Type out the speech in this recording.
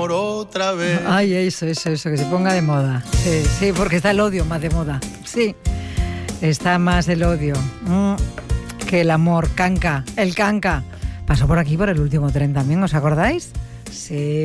amor otra vez. Ay, eso, que se ponga de moda. Sí, porque está el odio más de moda. Sí, está más el odio que el amor. El canca. Pasó por aquí por el último tren también, ¿os acordáis? Sí.